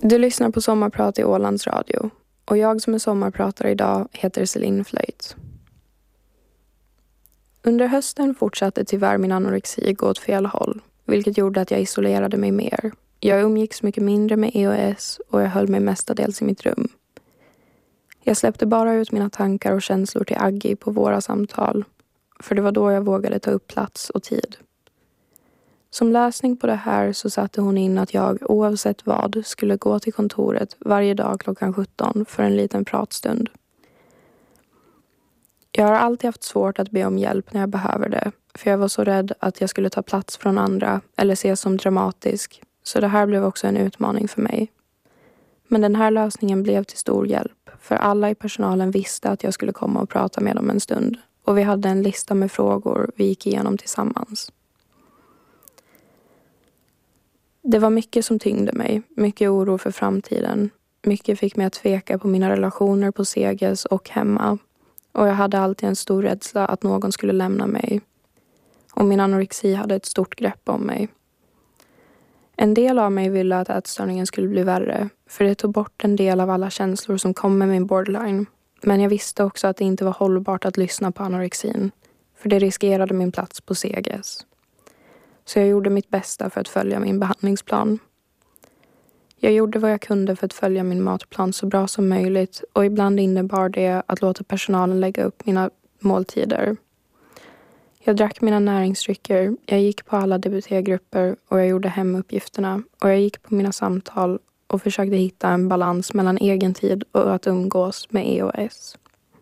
Du lyssnar på Sommarprat i Ålands Radio och jag som är sommarpratare idag heter Celine Flöjt. Under hösten fortsatte tyvärr min anorexi gå åt fel håll, vilket gjorde att jag isolerade mig mer. Jag umgicks mycket mindre med EOS och jag höll mig mestadels i mitt rum. Jag släppte bara ut mina tankar och känslor till Aggie på våra samtal, för det var då jag vågade ta upp plats och tid. Som lösning på det här så satte hon in att jag oavsett vad skulle gå till kontoret varje dag klockan 17 för en liten pratstund. Jag har alltid haft svårt att be om hjälp när jag behöver det, för jag var så rädd att jag skulle ta plats från andra eller ses som dramatisk, så det här blev också en utmaning för mig. Men den här lösningen blev till stor hjälp, för alla i personalen visste att jag skulle komma och prata med dem en stund, och vi hade en lista med frågor vi gick igenom tillsammans. Det var mycket som tyngde mig, mycket oro för framtiden. Mycket fick mig att tveka på mina relationer på Seges och hemma. Och jag hade alltid en stor rädsla att någon skulle lämna mig. Och min anorexi hade ett stort grepp om mig. En del av mig ville att ätstörningen skulle bli värre, för det tog bort en del av alla känslor som kom med min borderline. Men jag visste också att det inte var hållbart att lyssna på anorexin, för det riskerade min plats på Seges. Så jag gjorde mitt bästa för att följa min behandlingsplan. Jag gjorde vad jag kunde för att följa min matplan så bra som möjligt, och ibland innebar det att låta personalen lägga upp mina måltider. Jag drack mina näringsdrycker, jag gick på alla DBT-grupper och jag gjorde hemuppgifterna, och jag gick på mina samtal och försökte hitta en balans mellan egen tid och att umgås med EOS.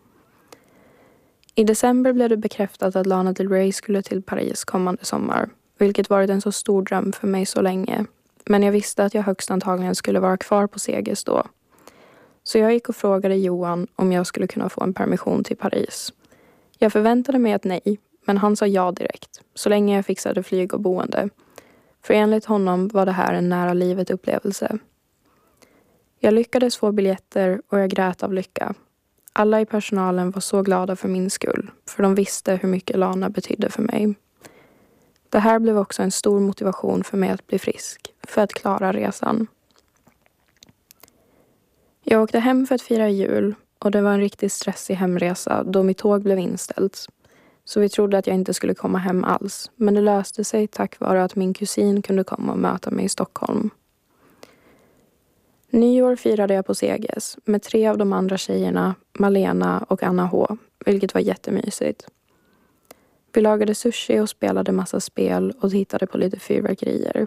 I december blev det bekräftat att Lana Del Rey skulle till Paris kommande sommar, vilket varit en så stor dröm för mig så länge. Men jag visste att jag högst antagligen skulle vara kvar på Seges då. Så jag gick och frågade Johan om jag skulle kunna få en permission till Paris. Jag förväntade mig ett nej, men han sa ja direkt, så länge jag fixade flyg och boende. För enligt honom var det här en nära livet upplevelse. Jag lyckades få biljetter och jag grät av lycka. Alla i personalen var så glada för min skull, för de visste hur mycket Lana betydde för mig. Det här blev också en stor motivation för mig att bli frisk, för att klara resan. Jag åkte hem för att fira jul, och det var en riktigt stressig hemresa då mitt tåg blev inställt. Så vi trodde att jag inte skulle komma hem alls, men det löste sig tack vare att min kusin kunde komma och möta mig i Stockholm. Nyår firade jag på Seges med 3 av de andra tjejerna, Malena och Anna H, vilket var jättemysigt. Vi lagade sushi och spelade massa spel och tittade på lite fyrverkerier.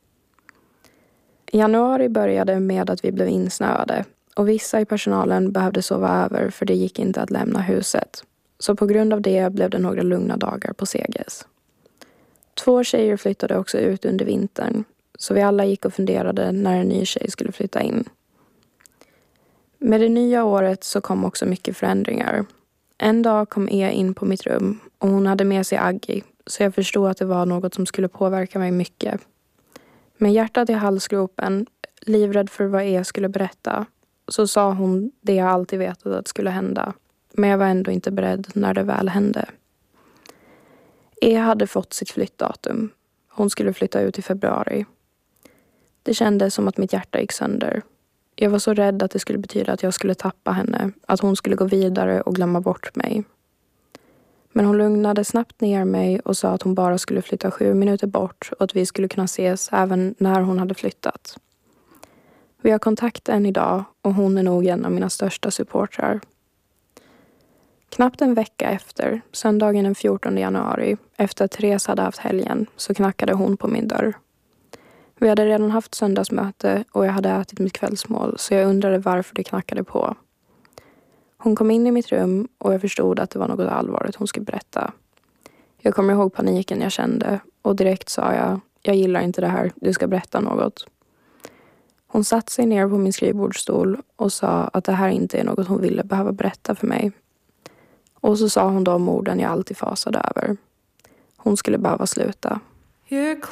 Januari började med att vi blev insnöade, och vissa i personalen behövde sova över för det gick inte att lämna huset. Så på grund av det blev det några lugna dagar på Seges. 2 tjejer flyttade också ut under vintern, så vi alla gick och funderade när en ny tjej skulle flytta in. Med det nya året så kom också mycket förändringar. En dag kom in på mitt rum och hon hade med sig Aggie, så jag förstod att det var något som skulle påverka mig mycket. Med hjärtat i halsgropen, livrädd för vad skulle berätta, så sa hon det jag alltid vetat att skulle hända. Men jag var ändå inte beredd när det väl hände. Hade fått sitt flyttdatum. Hon skulle flytta ut i februari. Det kändes som att mitt hjärta gick sönder. Jag var så rädd att det skulle betyda att jag skulle tappa henne, att hon skulle gå vidare och glömma bort mig. Men hon lugnade snabbt ner mig och sa att hon bara skulle flytta 7 minuter bort och att vi skulle kunna ses även när hon hade flyttat. Vi har kontakt än idag och hon är nog en av mina största supportrar. Knappt en vecka efter, söndagen den 14 januari, efter att Therese hade haft helgen, så knackade hon på min dörr. Vi hade redan haft söndagsmöte och jag hade ätit mitt kvällsmål, så jag undrade varför det knackade på. Hon kom in i mitt rum och jag förstod att det var något allvarligt hon skulle berätta. Jag kommer ihåg paniken jag kände och direkt sa jag gillar inte det här, du ska berätta något. Hon satte sig ner på min skrivbordsstol och sa att det här inte är något hon ville behöva berätta för mig. Och så sa hon de orden jag alltid fasade över. Hon skulle behöva sluta. You're